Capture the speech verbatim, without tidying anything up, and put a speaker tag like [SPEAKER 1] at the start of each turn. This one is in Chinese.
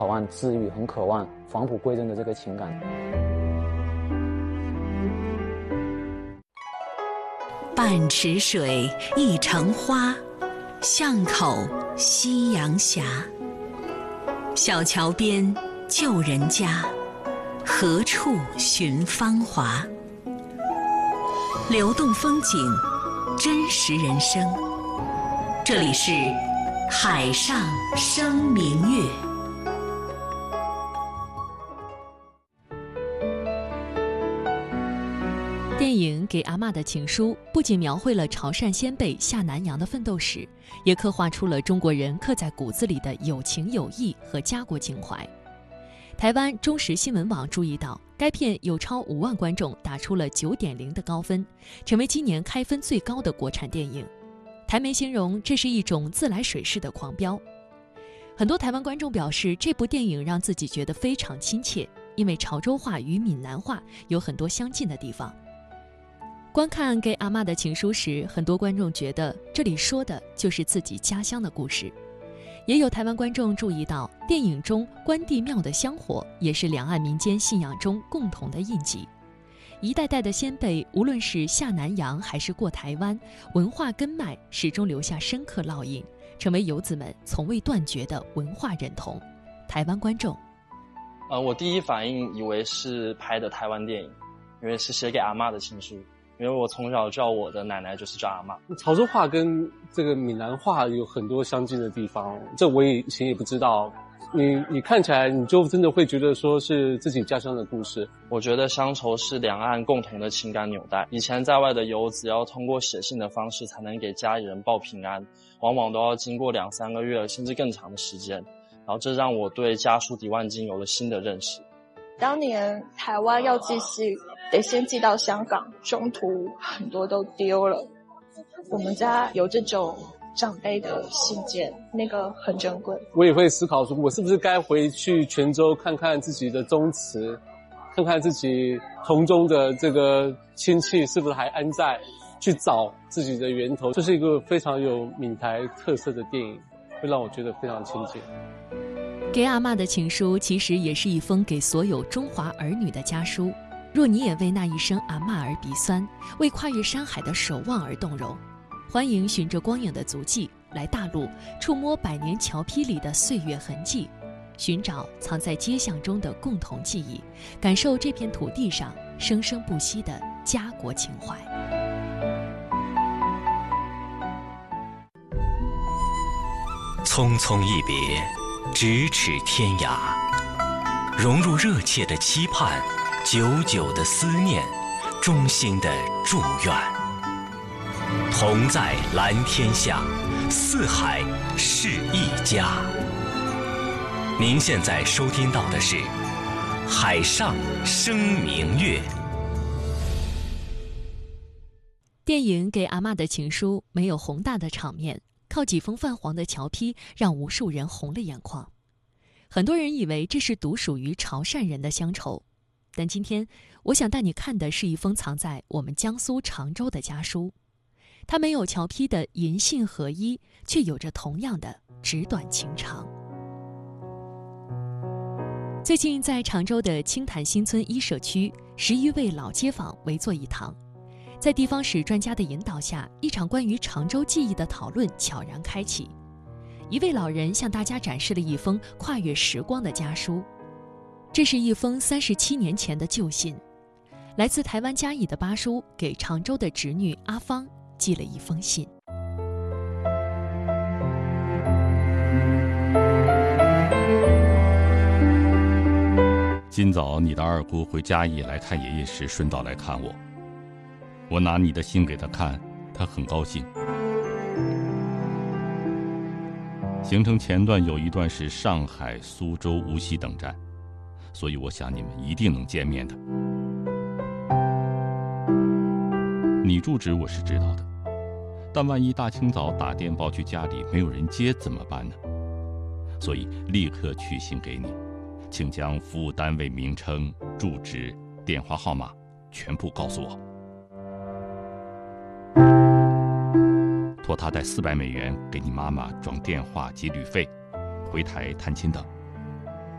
[SPEAKER 1] 渴望治愈，很渴望返璞归真的这个情感。
[SPEAKER 2] 半池水一城花，巷口夕阳斜。小桥边旧人家，何处寻芳华？流动风景，真实人生。这里是海上生明月。
[SPEAKER 3] 电影《给阿嬷的情书》不仅描绘了潮汕先辈下南洋的奋斗史，也刻画出了中国人刻在骨子里的有情有义和家国情怀。台湾中时新闻网注意到，该片有超五万观众打出了 九点零 的高分，成为今年开分最高的国产电影。台媒形容这是一种自来水式的狂飙。很多台湾观众表示，这部电影让自己觉得非常亲切，因为潮州话与闽南话有很多相近的地方。观看《给阿嬷的情书》时，很多观众觉得这里说的就是自己家乡的故事。也有台湾观众注意到，电影中关帝庙的香火也是两岸民间信仰中共同的印记。一代代的先辈，无论是下南洋还是过台湾，文化根脉始终留下深刻烙印，成为游子们从未断绝的文化认同。台湾观众，
[SPEAKER 4] 呃，我第一反应以为是拍的台湾电影，因为是写给阿嬷的情书。因为我从小叫我的奶奶就是叫阿嬷。
[SPEAKER 5] 潮州话跟这个闽南话有很多相近的地方，这我以前也不知道。你你看起来你就真的会觉得说是自己家乡的故事。
[SPEAKER 4] 我觉得乡愁是两岸共同的情感纽带。以前在外的游子要通过写信的方式才能给家里人报平安，往往都要经过两三个月甚至更长的时间。然后这让我对家书抵万金有了新的认识。
[SPEAKER 6] 当年台湾要寄信得先寄到香港，中途很多都丢了。我们家有这种长辈的信件，那个很珍贵。
[SPEAKER 5] 我也会思考说，我是不是该回去泉州看看自己的宗祠，看看自己同宗的这个亲戚是不是还安在，去找自己的源头。这是一个非常有闽台特色的电影，会让我觉得非常亲切。
[SPEAKER 3] 给阿嬷的情书其实也是一封给所有中华儿女的家书。若你也为那一声阿嬷而鼻酸，为跨越山海的守望而动容，欢迎循着光影的足迹来大陆，触摸百年桥坯里的岁月痕迹，寻找藏在街巷中的共同记忆，感受这片土地上生生不息的家国情怀。
[SPEAKER 7] 匆匆一别，咫尺天涯，融入热切的期盼，久久的思念，衷心的祝愿。同在蓝天下，四海是一家。您现在收听到的是《海上生明月》。
[SPEAKER 3] 电影《给阿嬷的情书》没有宏大的场面，靠几封泛黄的桥坯让无数人红了眼眶。很多人以为这是独属于潮汕人的乡愁，但今天我想带你看的是一封藏在我们江苏常州的家书。它没有桥坯的银杏合一，却有着同样的纸短情长。最近在常州的青潭新村一社区，十余位老街坊围坐一堂，在地方史专家的引导下，一场关于常州记忆的讨论悄然开启。一位老人向大家展示了一封跨越时光的家书，这是一封三十七年前的旧信，来自台湾嘉义的巴叔给常州的侄女阿芳寄了一封信。
[SPEAKER 8] 今早你的二姑回嘉义来看爷爷时，顺道来看我。我拿你的信给她看，她很高兴。行程前段有一段是上海、苏州、无锡等站，所以我想你们一定能见面的。你住址我是知道的，但万一大清早打电报去家里没有人接怎么办呢？所以立刻去信给你，请将服务单位名称、住址、电话号码全部告诉我。托他带四百美元给你妈妈装电话及旅费，回台探亲等。